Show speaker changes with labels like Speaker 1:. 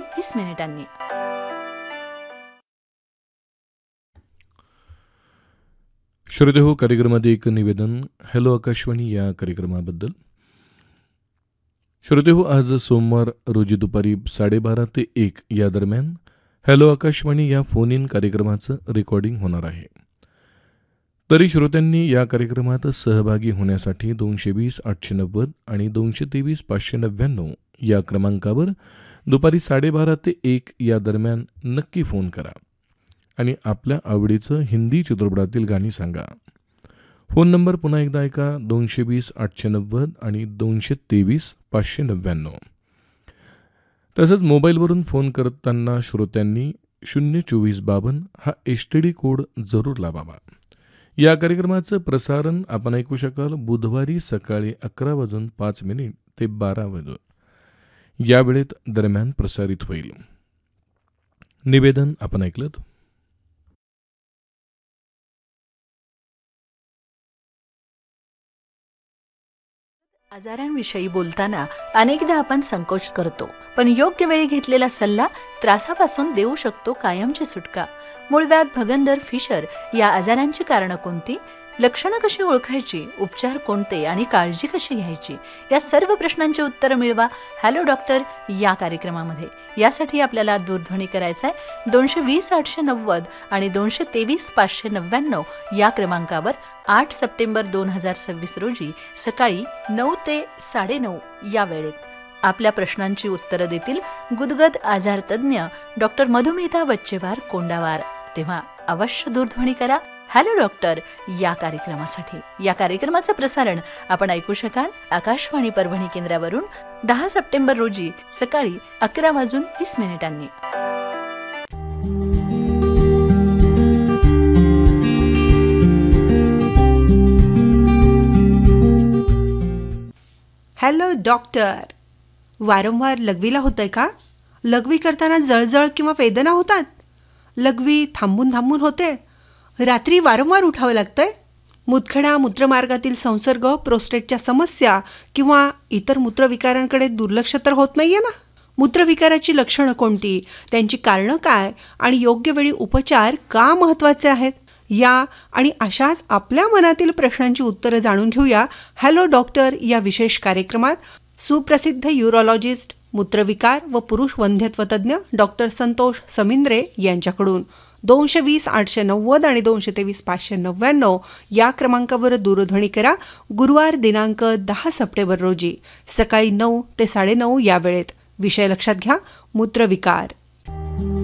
Speaker 1: 20
Speaker 2: श्रोतेहो, कार्यक्रमामध्ये एक निवेदन. हॅलो आकाशवाणी या कार्यक्रमाबद्दल. श्रोतेहो, आज सोमवार रोजी दुपारी 12:30 ते 1 या दरम्यान हॅलो आकाशवाणी या फोन इन कार्यक्रमाचं रेकॉर्डिंग होणार आहे. तरी श्रोत्यांनी या कार्यक्रमात सहभागी होण्यासाठी 220-890 आणि 223-599 या क्रमांकावर दुपारी 12:30 ते 1 या दरम्यान नक्की फोन करा आणि आपल्या आवडीचं हिंदी चित्रपटातील गाणी सांगा. फोन नंबर पुन्हा एकदा ऐका, 220-890 आणि 223-599. तसंच मोबाईलवरून फोन करताना श्रोत्यांनी 02452 हा STD कोड जरूर लावावा. या कार्यक्रमाचं प्रसारण आपण ऐकू शकाल बुधवारी सकाळी 11:05 ते 12 या वेळेत दरम्यान प्रसारित होईल. निवेदन आपण ऐकलं.
Speaker 1: आजारांविषयी बोलताना अनेकदा आपण संकोच करतो, पण योग्य वेळी घेतलेला सल्ला त्रासापासून देऊ शकतो कायमची सुटका. मूळव्याध, भगंदर, फिशर या आजारांची कारणं कोणती, लक्षणं कशी ओळखायची, उपचार कोणते आणि काळजी कशी घ्यायची, या सर्व प्रश्नांची उत्तरं मिळवा हॅलो डॉक्टर या कार्यक्रमामध्ये. यासाठी आपल्याला दूरध्वनी करायचा आहे 220-890 आणि 223-599 या क्रमांकावर 8 सप्टेंबर 2026 रोजी सकाळी 9 ते 9:30 या वेळेत. आपल्या प्रश्नांची उत्तरं देतील गुदगद आजार तज्ज्ञ डॉक्टर मधुमिता बच्चेवार कोंडावार. तेव्हा अवश्य दूरध्वनी करा हॅलो डॉक्टर या कार्यक्रमासाठी. या कार्यक्रमाचं प्रसारण आपण ऐकू शकाल आकाशवाणी परभणी केंद्रावरून 10 सप्टेंबर रोजी सकाळी 11:20.
Speaker 3: Hello doctor. वारंवार लघवीला होतंय का? लघवी करताना जळजळ किंवा वेदना होतात? लघवी थांबून थांबून होते? रात्री वारंवार उठावं लागतंय? मुतखडा, मूत्रमार्गातील संसर्ग, प्रोस्टेटच्या समस्या किंवा इतर मूत्रविकारांकडे दुर्लक्ष तर होत नाहीये ना? मूत्रविकाराची लक्षणं कोणती, त्यांची कारणं काय आणि योग्य वेळी उपचार का महत्त्वाचे आहेत, या आणि अशाच आपल्या मनातील प्रश्नांची उत्तरं जाणून घेऊया हॅलो डॉक्टर या विशेष कार्यक्रमात. सुप्रसिद्ध युरोलॉजिस्ट, मूत्रविकार व पुरुष वंध्यत्व तज्ज्ञ डॉक्टर संतोष समिंद्रे यांच्याकडून 220-890 आणि 223-599 या क्रमांकावर दूरध्वनी करा. गुरुवार दिनांक 10 सप्टेंबर रोजी सकाळी 9 ते 9:30 या वेळेत. विषय लक्षात घ्या, मूत्रविकार.